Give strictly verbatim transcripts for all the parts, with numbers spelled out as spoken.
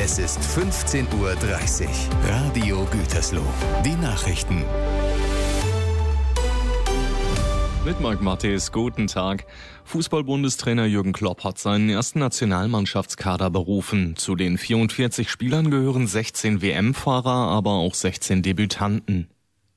Es ist fünfzehn Uhr dreißig. Radio Gütersloh. Die Nachrichten. Mit Marc Matthes, guten Tag. Fußball-Bundestrainer Jürgen Klopp hat seinen ersten Nationalmannschaftskader berufen. Zu den vierundvierzig Spielern gehören sechzehn W M-Fahrer, aber auch sechzehn Debütanten.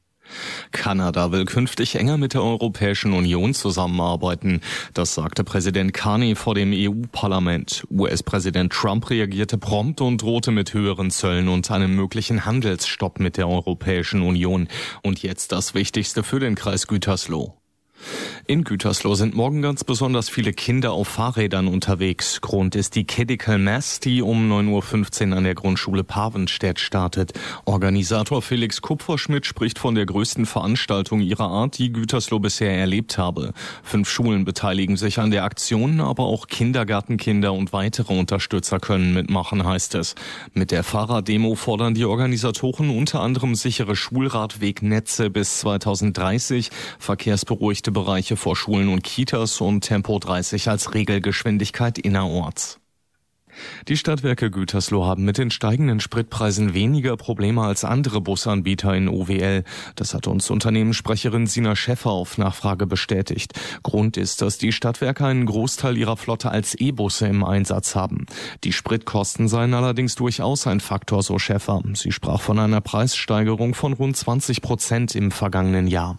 Kanada will künftig enger mit der Europäischen Union zusammenarbeiten. Das sagte Präsident Carney vor dem E U-Parlament. U S-Präsident Trump reagierte prompt und drohte mit höheren Zöllen und einem möglichen Handelsstopp mit der Europäischen Union. Und jetzt das Wichtigste für den Kreis Gütersloh. In Gütersloh sind morgen ganz besonders viele Kinder auf Fahrrädern unterwegs. Grund ist die Kidical Mass, die um neun Uhr fünfzehn an der Grundschule Pavenstedt startet. Organisator Felix Kupferschmidt spricht von der größten Veranstaltung ihrer Art, die Gütersloh bisher erlebt habe. Fünf Schulen beteiligen sich an der Aktion, aber auch Kindergartenkinder und weitere Unterstützer können mitmachen, heißt es. Mit der Fahrraddemo fordern die Organisatoren unter anderem sichere Schulradwegnetze bis zweitausenddreißig, verkehrsberuhigte Bereiche vor Schulen und Kitas und Tempo dreißig als Regelgeschwindigkeit innerorts. Die Stadtwerke Gütersloh haben mit den steigenden Spritpreisen weniger Probleme als andere Busanbieter in O W L. Das hat uns Unternehmenssprecherin Sina Schäffer auf Nachfrage bestätigt. Grund ist, dass die Stadtwerke einen Großteil ihrer Flotte als E-Busse im Einsatz haben. Die Spritkosten seien allerdings durchaus ein Faktor, so Schäffer. Sie sprach von einer Preissteigerung von rund zwanzig Prozent im vergangenen Jahr.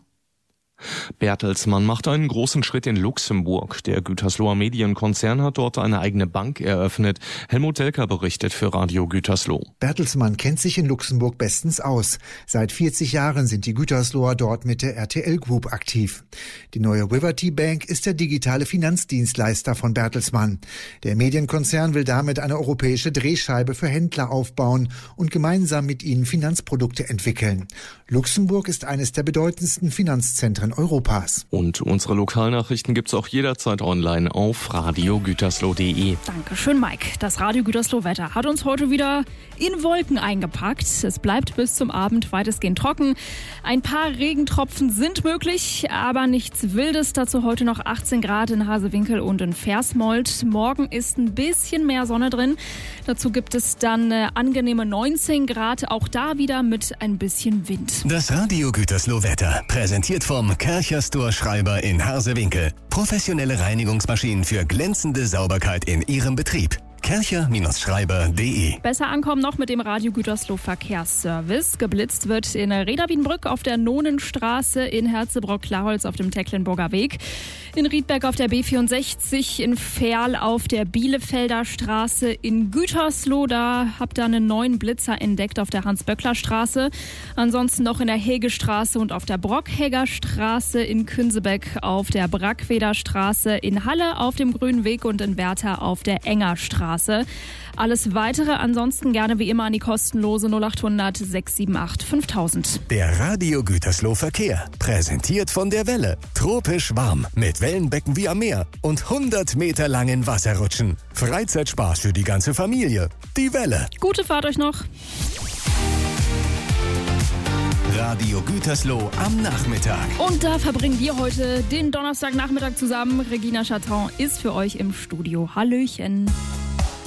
Bertelsmann macht einen großen Schritt in Luxemburg. Der Gütersloher Medienkonzern hat dort eine eigene Bank eröffnet. Helmut Delker berichtet für Radio Gütersloh. Bertelsmann kennt sich in Luxemburg bestens aus. Seit vierzig Jahren sind die Gütersloher dort mit der R T L Group aktiv. Die neue Riverty Bank ist der digitale Finanzdienstleister von Bertelsmann. Der Medienkonzern will damit eine europäische Drehscheibe für Händler aufbauen und gemeinsam mit ihnen Finanzprodukte entwickeln. Luxemburg ist eines der bedeutendsten Finanzzentren Europas. Und unsere Lokalnachrichten gibt's auch jederzeit online auf radio gütersloh punkt de. Dankeschön, Mike. Das Radio Gütersloh Wetter hat uns heute wieder in Wolken eingepackt. Es bleibt bis zum Abend weitestgehend trocken. Ein paar Regentropfen sind möglich, aber nichts Wildes. Dazu heute noch achtzehn Grad in Hasewinkel und in Versmold. Morgen ist ein bisschen mehr Sonne drin. Dazu gibt es dann äh, angenehme neunzehn Grad, auch da wieder mit ein bisschen Wind. Das Radio Gütersloh Wetter, präsentiert vom Kärcher Store Schreiber in Harsewinkel. Professionelle Reinigungsmaschinen für glänzende Sauberkeit in Ihrem Betrieb. Kärcher Schreiber punkt de. Besser ankommen noch mit dem Radio Gütersloh Verkehrsservice. Geblitzt wird in Reda-Wiedenbrück auf der Nonenstraße, in Herzebrock-Klarholz auf dem Tecklenburger Weg, in Riedberg auf der B vierundsechzig, in Verl auf der Bielefelder Straße, in Gütersloh, da habt ihr einen neuen Blitzer entdeckt auf der Hans-Böckler-Straße. Ansonsten noch in der Hegestraße und auf der Brockhegger Straße, in Künsebeck auf der Brackweder Straße, in Halle auf dem Grünen Weg und in Werther auf der Enger Straße. Alles Weitere ansonsten gerne wie immer an die kostenlose null acht hundert sechs sieben acht fünftausend. Der Radio Gütersloh Verkehr, präsentiert von der Welle. Tropisch warm, mit Wellenbecken wie am Meer und hundert Meter langen Wasserrutschen. Freizeitspaß für die ganze Familie. Die Welle. Gute Fahrt euch noch. Radio Gütersloh am Nachmittag. Und da verbringen wir heute den Donnerstagnachmittag zusammen. Regina Chaton ist für euch im Studio. Hallöchen.